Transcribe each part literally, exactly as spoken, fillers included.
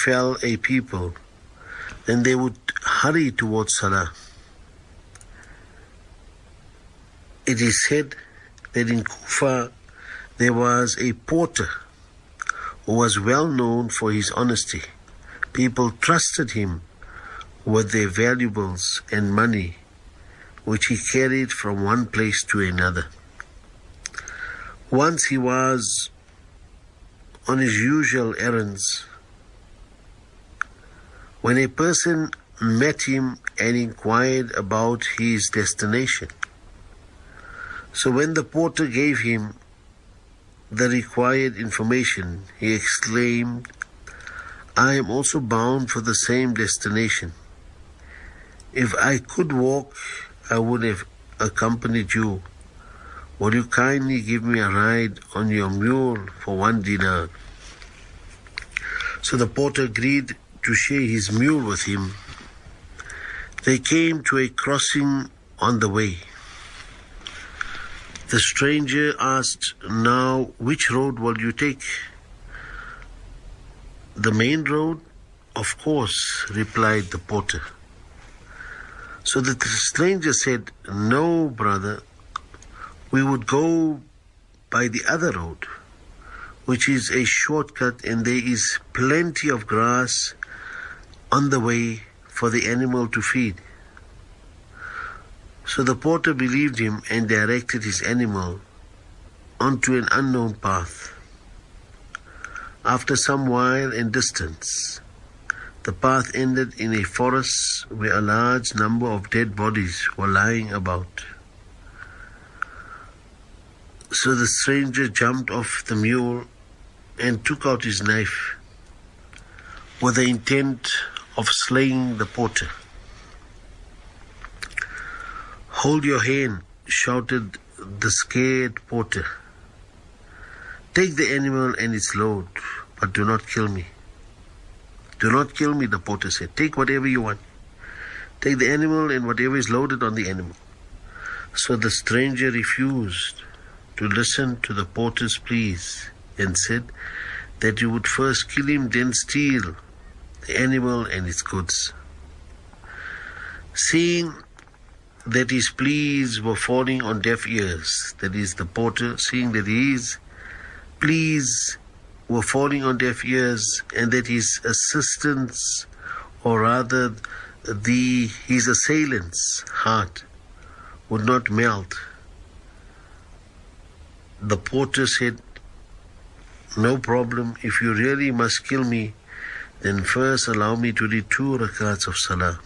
befell a people, then they would hurry towards Salah. It is said that in Kufa there was a porter who was well known for his honesty. People trusted him with their valuables and money, which he carried from one place to another. Once he was on his usual errands when a person met him and inquired about his destination. So when the porter gave him the required information, he exclaimed, "I am also bound for the same destination. If I could walk, I would have accompanied you. Will you kindly give me a ride on your mule for one dinar?" So the porter agreed to share his mule with him. They came to a crossing on the way. The stranger asked, "Now, which road will you take?" "The main road?" "Of course," replied the porter. So the stranger said, "No, brother, we would go by the other road, which is a shortcut, and there is plenty of grass on the way for the animal to feed." So the porter believed him and directed his animal onto an unknown path. After some while and distance, the path ended in a forest where a large number of dead bodies were lying about. So the stranger jumped off the mule and took out his knife with the intent of slaying the porter. "Hold your hand," shouted the scared porter. "Take the animal and its load, but do not kill me." "Do not kill me," the porter said. "Take whatever you want. Take the animal and whatever is loaded on the animal." So the stranger refused to listen to the porter's pleas and said that he would first kill him, then steal the animal and its goods. Seeing that his pleas were falling on deaf ears, that is, the porter, seeing that his pleas were falling on deaf ears and that his assistants, or rather the his assailant's heart would not melt, the porter said, "No problem. If you really must kill me, then first allow me to read two rakats of salah."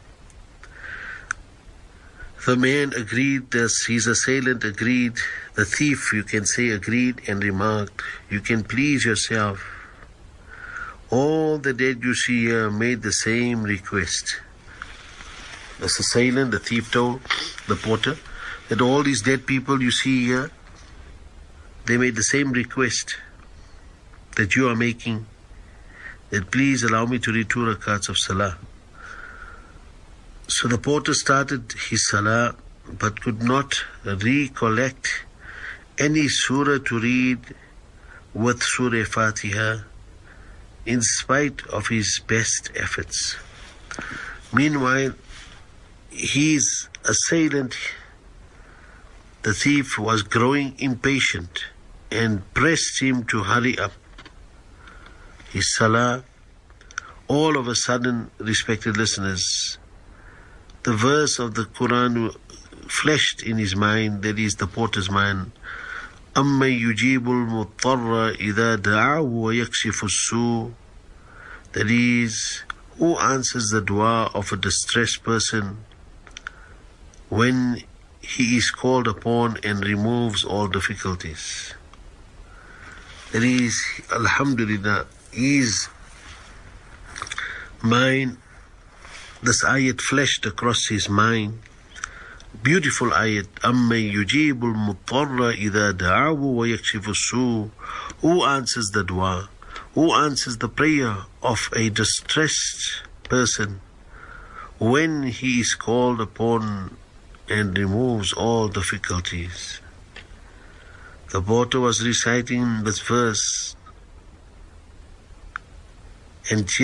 The man agreed, thus his assailant agreed, the thief, you can say, agreed and remarked, "You can please yourself. All the dead you see here made the same request." The assailant, the thief, told the porter that all these dead people you see here, they made the same request that you are making, that please allow me to read two rakats of salah. So the porter started his salah, but could not recollect any surah to read with Surah Fatiha, in spite of his best efforts. Meanwhile, his assailant, the thief, was growing impatient and pressed him to hurry up his salah. All of a sudden, respected listeners, the verse of the Quran flashed in his mind, that is the porter's mind. أَمَّنْ يُجِيبُ الْمُضْطَرَّ إِذَا دَعَاهُ وَيَكْشِفُ السُّوءَ. That is, who answers the dua of a distressed person when he is called upon and removes all difficulties. That is, alhamdulillah, his mind, this ayat flashed across his mind. Beautiful ayat. أَمَّنْ يُجِيبُ الْمُضْطَرَّ إِذَا دَعَاهُ وَيَكْشِفُ السُّوءَ. Who answers the dua? Who answers the prayer of a distressed person when he is called upon and removes all difficulties? The porter was reciting this verse, and